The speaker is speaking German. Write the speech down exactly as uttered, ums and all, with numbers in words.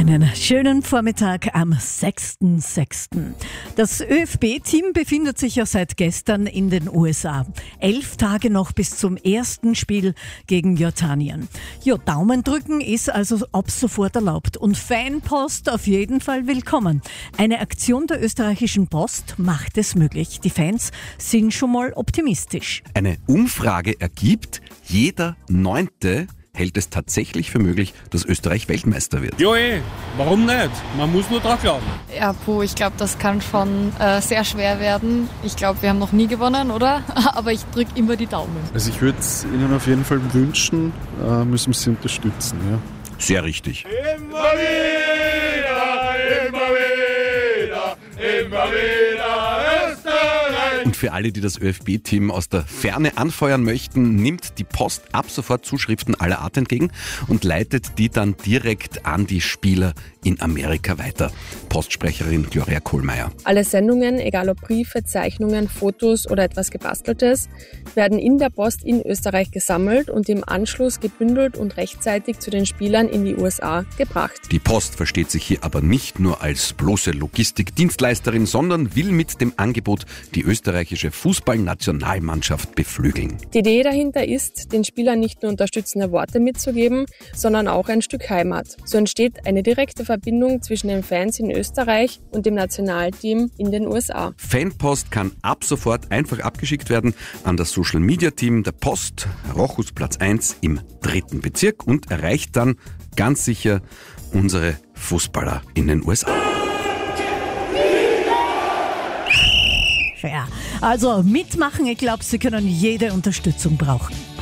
Einen schönen Vormittag am sechsten sechsten Das ÖFB-Team befindet sich ja seit gestern in den U S A. Elf Tage noch bis zum ersten Spiel gegen Jordanien. Ja, Daumen drücken ist also ab sofort erlaubt und Fanpost auf jeden Fall willkommen. Eine Aktion der österreichischen Post macht es möglich. Die Fans sind schon mal optimistisch. Eine Umfrage ergibt, jeder Neunte hält es tatsächlich für möglich, dass Österreich Weltmeister wird. Ja, eh. Warum nicht? Man muss nur dran glauben. Ja, puh, ich glaube, das kann schon äh, sehr schwer werden. Ich glaube, wir haben noch nie gewonnen, oder? Aber ich drücke immer die Daumen. Also ich würde es Ihnen auf jeden Fall wünschen, äh, müssen Sie unterstützen. Ja. Sehr richtig. Immer wieder, immer wieder, immer wieder Österreich. Und für alle, die das ÖFB-Team aus der Ferne anfeuern möchten, nimmt die Post ab sofort Zuschriften aller Art entgegen und leitet die dann direkt an die Spieler in Amerika weiter. Postsprecherin Gloria Kohlmeier. Alle Sendungen, egal ob Briefe, Zeichnungen, Fotos oder etwas Gebasteltes, werden in der Post in Österreich gesammelt und im Anschluss gebündelt und rechtzeitig zu den Spielern in die U S A gebracht. Die Post versteht sich hier aber nicht nur als bloße Logistikdienstleisterin, sondern will mit dem Angebot die österreichische Fußballnationalmannschaft beflügeln. Die Idee dahinter ist, den Spielern nicht nur unterstützende Worte mitzugeben, sondern auch ein Stück Heimat. So entsteht eine direkte Verbindung zwischen den Fans in Österreich und dem Nationalteam in den U S A. Fanpost kann ab sofort einfach abgeschickt werden an das Social-Media-Team der Post, Rochus Platz eins im dritten Bezirk und erreicht dann ganz sicher unsere Fußballer in den U S A. Ja, also mitmachen, ich glaube, Sie können jede Unterstützung brauchen.